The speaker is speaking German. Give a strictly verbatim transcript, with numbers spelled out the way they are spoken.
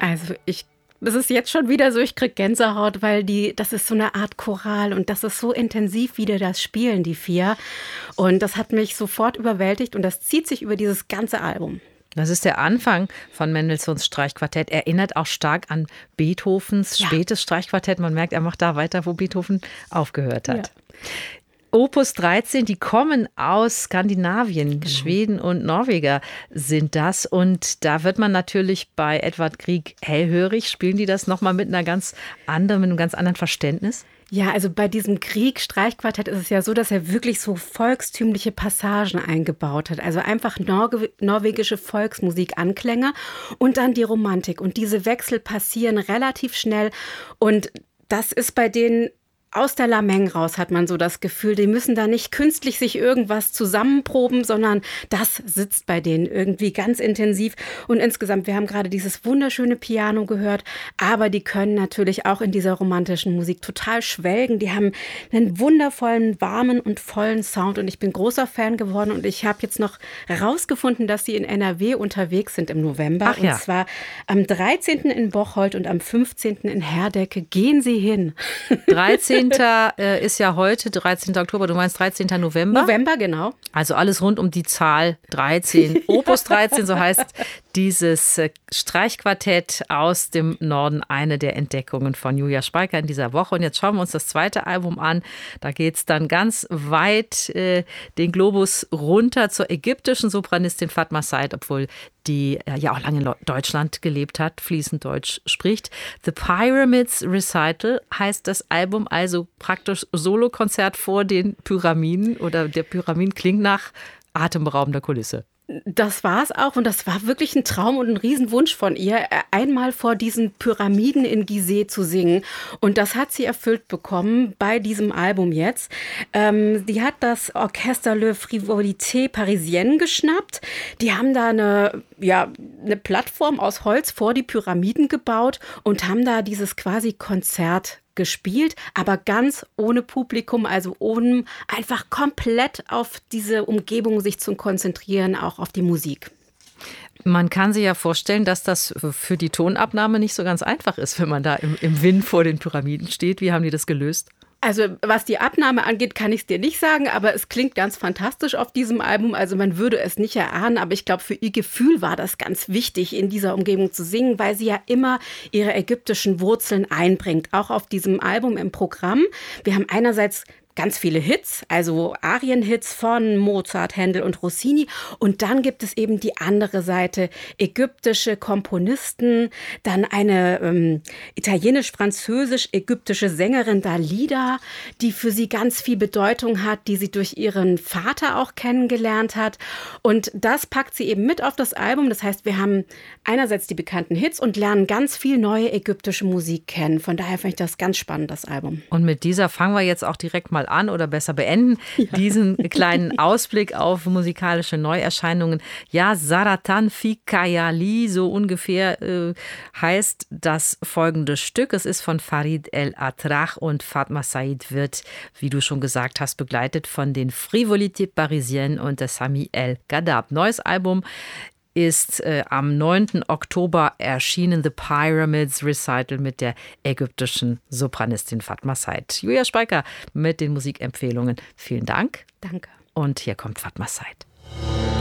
Also ich Es ist jetzt schon wieder so, ich kriege Gänsehaut, weil die, das ist so eine Art Choral und das ist so intensiv, wie die das spielen, die vier. Und das hat mich sofort überwältigt und das zieht sich über dieses ganze Album. Das ist der Anfang von Mendelssohns Streichquartett. Erinnert auch stark an Beethovens ja. spätes Streichquartett. Man merkt, er macht da weiter, wo Beethoven aufgehört hat. Ja. Opus dreizehn, die kommen aus Skandinavien, genau. Schweden und Norweger sind das. Und da wird man natürlich bei Edvard Grieg hellhörig. Spielen die das nochmal mit einer ganz anderen, mit einem ganz anderen Verständnis? Ja, also bei diesem Grieg-Streichquartett ist es ja so, dass er wirklich so volkstümliche Passagen eingebaut hat. Also einfach norge- norwegische Volksmusik-Anklänge und dann die Romantik. Und diese Wechsel passieren relativ schnell. Und das ist bei denen aus der Lameng raus, hat man so das Gefühl, die müssen da nicht künstlich sich irgendwas zusammenproben, sondern das sitzt bei denen irgendwie ganz intensiv. Und insgesamt, wir haben gerade dieses wunderschöne Piano gehört, aber die können natürlich auch in dieser romantischen Musik total schwelgen. Die haben einen wundervollen, warmen und vollen Sound und ich bin großer Fan geworden und ich habe jetzt noch herausgefunden, dass sie in N R W unterwegs sind im November. Ach ja. Und zwar am dreizehnten in Bocholt und am fünfzehnten in Herdecke. Gehen Sie hin. dreizehnten ist ja heute, dreizehnten Oktober, du meinst dreizehnten November? November, genau. Also alles rund um die Zahl dreizehn. Opus dreizehn, so heißt dieses Streichquartett aus dem Norden, eine der Entdeckungen von Julia Speicher in dieser Woche. Und jetzt schauen wir uns das zweite Album an. Da geht es dann ganz weit äh, den Globus runter zur ägyptischen Sopranistin Fatma Said, obwohl die äh, ja auch lange in Deutschland gelebt hat, fließend Deutsch spricht. The Pyramids Recital heißt das Album, also praktisch Solokonzert vor den Pyramiden oder der Pyramiden klingt nach atemberaubender Kulisse. Das war es auch und das war wirklich ein Traum und ein Riesenwunsch von ihr, einmal vor diesen Pyramiden in Gizeh zu singen. Und das hat sie erfüllt bekommen bei diesem Album jetzt. Ähm, die hat das Orchester Le Frivolité Parisienne geschnappt. Die haben da eine, ja, eine Plattform aus Holz vor die Pyramiden gebaut und haben da dieses quasi Konzert gespielt, aber ganz ohne Publikum, also ohne einfach komplett auf diese Umgebung sich zu konzentrieren, auch auf die Musik. Man kann sich ja vorstellen, dass das für die Tonabnahme nicht so ganz einfach ist, wenn man da im, im Wind vor den Pyramiden steht. Wie haben die das gelöst? Also was die Abnahme angeht, kann ich es dir nicht sagen, aber es klingt ganz fantastisch auf diesem Album. Also man würde es nicht erahnen, aber ich glaube, für ihr Gefühl war das ganz wichtig, in dieser Umgebung zu singen, weil sie ja immer ihre ägyptischen Wurzeln einbringt, auch auf diesem Album im Programm. Wir haben einerseits ganz viele Hits, also Arienhits von Mozart, Händel und Rossini. Und dann gibt es eben die andere Seite, ägyptische Komponisten, dann eine ähm, italienisch-französisch-ägyptische Sängerin Dalida, die für sie ganz viel Bedeutung hat, die sie durch ihren Vater auch kennengelernt hat. Und das packt sie eben mit auf das Album. Das heißt, wir haben einerseits die bekannten Hits und lernen ganz viel neue ägyptische Musik kennen. Von daher finde ich das ganz spannend, das Album. Und mit dieser fangen wir jetzt auch direkt mal an oder besser beenden, ja. diesen kleinen Ausblick auf musikalische Neuerscheinungen. Ja, Saratan Fikayali, so ungefähr äh, heißt das folgende Stück. Es ist von Farid El-Atrach und Fatma Said wird, wie du schon gesagt hast, begleitet von den Frivolité Parisienne und der Sami El-Gadab. Neues Album ist äh, am neunten Oktober erschienen, The Pyramids Recital mit der ägyptischen Sopranistin Fatma Said. Julia Speicher mit den Musikempfehlungen. Vielen Dank. Danke. Und hier kommt Fatma Said.